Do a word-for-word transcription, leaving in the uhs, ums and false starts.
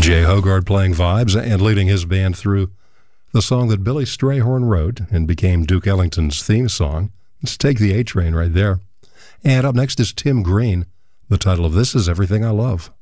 Jay Hogarth playing vibes and leading his band through the song that Billy Strayhorn wrote and became Duke Ellington's theme song. Let's Take the A-Train right there. And up next is Tim Green. The title of this is Everything I Love.